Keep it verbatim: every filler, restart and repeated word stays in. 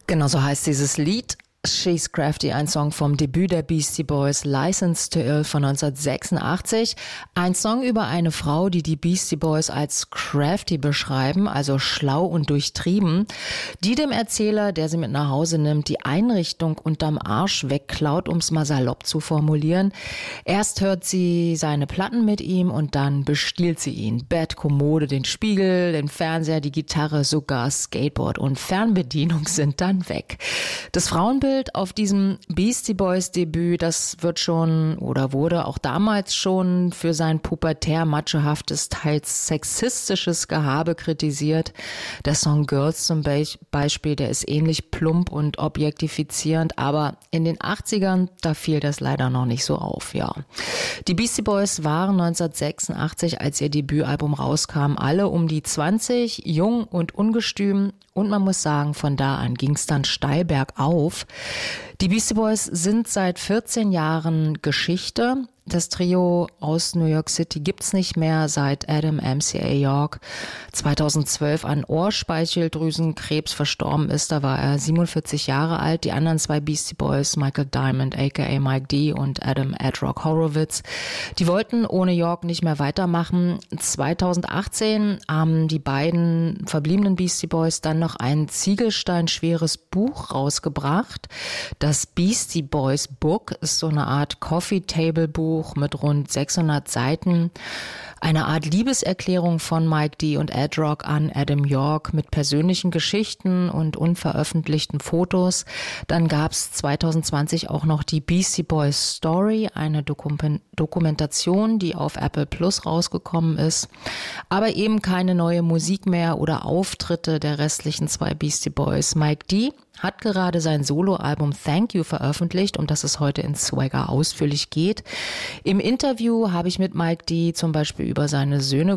Genau so heißt dieses Lied. She's Crafty, ein Song vom Debüt der Beastie Boys, License to Ill von neunzehnhundertsechsundachtzig. Ein Song über eine Frau, die die Beastie Boys als crafty beschreiben, also schlau und durchtrieben, die dem Erzähler, der sie mit nach Hause nimmt, die Einrichtung unterm Arsch wegklaut, um es mal salopp zu formulieren. Erst hört sie seine Platten mit ihm und dann bestiehlt sie ihn. Bett, Kommode, den Spiegel, den Fernseher, die Gitarre, sogar Skateboard und Fernbedienung sind dann weg. Das Frauenbild auf diesem Beastie Boys Debüt, das wird schon oder wurde auch damals schon für sein pubertär machohaftes, teils sexistisches Gehabe kritisiert. Der Song Girls zum Beispiel, der ist ähnlich plump und objektifizierend, aber in den achtzigern, da fiel das leider noch nicht so auf, ja. Die Beastie Boys waren neunzehnhundertsechsundachtzig, als ihr Debütalbum rauskam, alle um die zwanzig, jung und ungestüm. Und man muss sagen, von da an ging es dann steil bergauf. Die Beastie Boys sind seit vierzehn Jahren Geschichte. Das Trio aus New York City gibt's nicht mehr, seit Adam M C A York zweitausendzwölf an Ohrspeicheldrüsenkrebs verstorben ist. Da war er siebenundvierzig Jahre alt. Die anderen zwei Beastie Boys, Michael Diamond aka Mike D und Adam Ed Rock Horowitz, die wollten ohne York nicht mehr weitermachen. zweitausendachtzehn haben die beiden verbliebenen Beastie Boys dann noch ein ziegelsteinschweres Buch rausgebracht. Das Beastie Boys Book ist so eine Art Coffee-Table-Buch mit rund sechshundert Seiten. Eine Art Liebeserklärung von Mike D und Ed Rock an Adam York mit persönlichen Geschichten und unveröffentlichten Fotos. Dann gab es zweitausendzwanzig auch noch die Beastie Boys Story, eine Dokum- Dokumentation, die auf Apple Plus rausgekommen ist. Aber eben keine neue Musik mehr oder Auftritte der restlichen zwei Beastie Boys. Mike D hat gerade sein Soloalbum Thank You veröffentlicht, um das es heute in Swagger ausführlich geht. Im Interview habe ich mit Mike D zum Beispiel über seine Söhne